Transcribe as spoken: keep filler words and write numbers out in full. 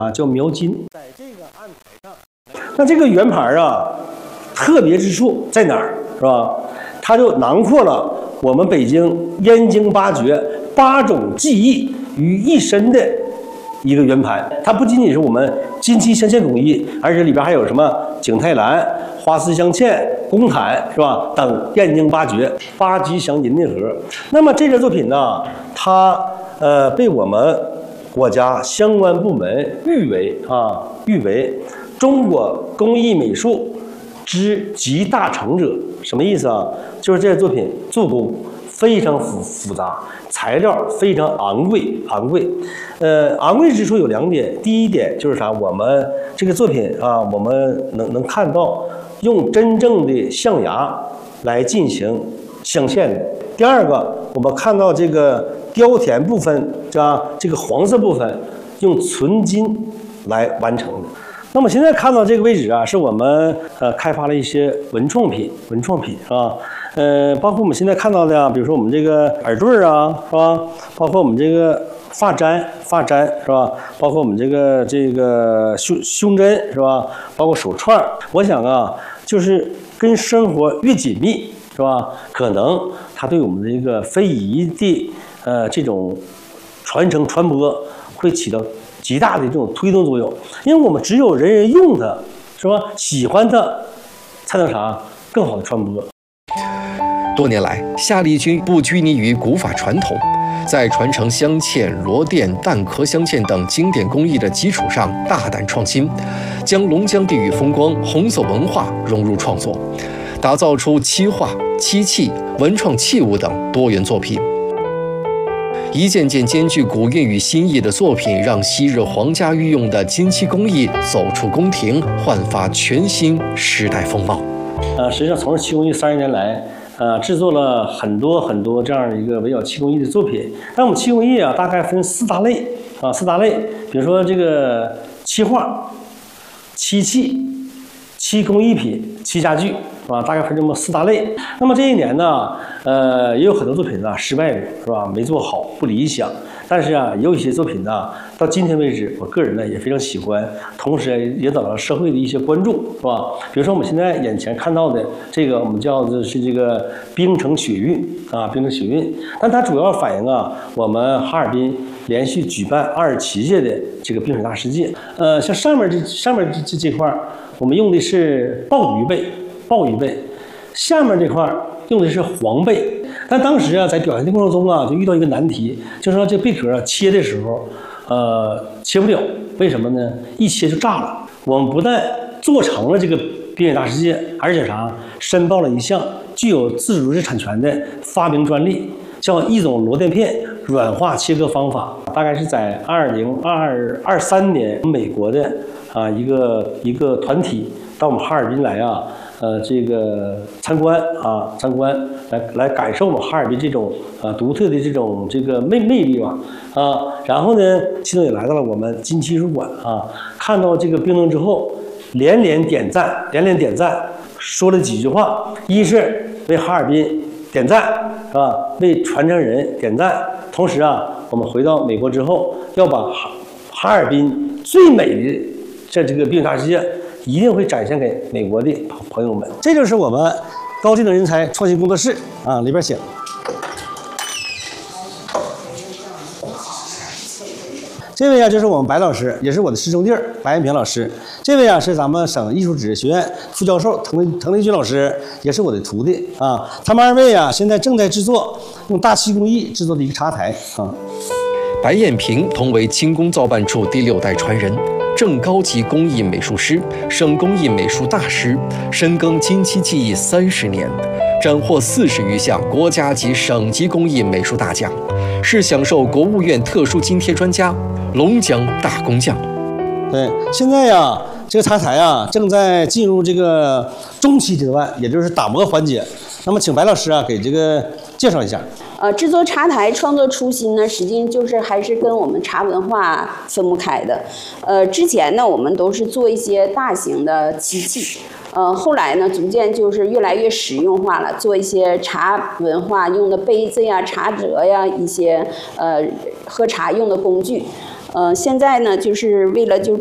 啊，叫描金。在这个案台上，那这个圆盘啊，特别之处在哪儿，是吧？它就囊括了我们北京燕京八绝八种技艺于一身的一个圆盘。它不仅仅是我们金漆镶嵌工艺，而且里边还有什么景泰蓝、花丝镶嵌、公毯，是吧？等燕京八绝八吉祥银内盒。那么这件作品呢，它呃被我们国家相关部门誉为啊誉为中国工艺美术之集大成者。什么意思啊？就是这件作品做工非常复复杂，材料非常昂贵昂贵。呃，昂贵之处有两点，第一点就是啥？我们这个作品啊，我们能能看到用真正的象牙来进行镶嵌的。第二个，我们看到这个雕填部分，啊，这个黄色部分用纯金来完成的。那么现在看到这个位置啊，是我们呃开发了一些文创品，文创品是吧？呃，包括我们现在看到的啊，比如说我们这个耳坠啊，是吧？包括我们这个发簪，发簪是吧？包括我们这个这个胸胸针是吧？包括手串，我想啊，就是跟生活越紧密是吧？可能它对我们的一个非遗的呃这种传承传播会起到极大的这种推动作用，因为我们只有人人用它，是吧？喜欢它，才能啥更好的传播。 多年来，夏丽君不拘泥于古法传统，在传承镶嵌、螺钿、蛋壳镶嵌等经典工艺的基础上大胆创新，将龙江地域风光、红色文化融入创作，打造出漆画、漆器、文创器物等多元作品。一件件兼具古韵与新意的作品，让昔日皇家御用的金漆工艺走出宫廷，焕发全新时代风貌。 呃，实际上从事漆工艺三十年来，呃，制作了很多很多这样的一个围绕漆工艺的作品。那我们漆工艺啊，大概分四大类啊，四大类，比如说这个漆画、漆器、漆工艺品、漆家具。啊，大概分这么四大类。那么这一年呢，呃，也有很多作品呢失败过，是吧？没做好，不理想。但是啊，也有一些作品呢，到今天为止，我个人呢也非常喜欢，同时也得到了社会的一些关注，是吧？比如说我们现在眼前看到的这个，我们叫的是这个冰城雪韵啊，冰城雪韵。但它主要反映啊，我们哈尔滨连续举办二十七届的这个冰水大世界。呃，像上面这上面这这这块，我们用的是鲍鱼贝。鲍鱼贝，下面这块用的是黄贝，但当时啊，在表现的过程中啊，就遇到一个难题，就是说这贝壳啊切的时候，呃，切不了，为什么呢？一切就炸了。我们不但做成了这个冰雪大世界，而且啥，申报了一项具有自主知识产权的发明专利，叫一种螺钿片软化切割方法。大概是在二零二二三年，美国的啊一个一个团体到我们哈尔滨来啊。呃，这个参观啊，参观来来感受我们哈尔滨这种呃独特的这种这个魅魅力吧啊。然后呢，其中也来到了我们金漆艺术馆啊，看到这个冰灯之后，连连点赞，连连点赞，说了几句话，一是为哈尔滨点赞是吧？为传承人点赞。同时啊，我们回到美国之后，要把哈哈尔滨最美的这这个冰雪大世界。一定会展现给美国的朋友们。这就是我们高技能人才创新工作室啊，里边请。这位啊，就是我们白老师，也是我的师兄弟白延平老师。这位啊，是咱们省艺术指学院副教授滕雷滕雷军老师，也是我的徒弟啊。他们二位啊，现在正在制作用大漆工艺制作的一个茶台啊。 白延平同为轻工造办处第六代传人。正高级工艺美术师、省工艺美术大师，深耕金漆技艺三十年，斩获四十余项国家级、省级工艺美术大奖，是享受国务院特殊津贴专家、龙江大工匠。 对，现在呀，这个茶台啊，正在进入这个中期阶段，也就是打磨环节。那么，请白老师啊，给这个介绍一下。 呃，制作茶台创作初心呢，实际上就是还是跟我们茶文化分不开的。呃，之前呢，我们都是做一些大型的漆器，呃，后来呢，逐渐就是越来越实用化了，做一些茶文化用的杯子呀、茶则呀，一些呃喝茶用的工具。 呃，现在呢，就是为了就